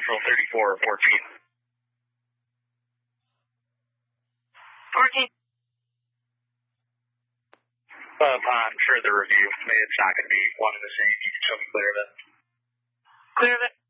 Central 34 or 14. 14. Upon further review, it's not going to be one and the same. You can show me clear of it. Clear of it.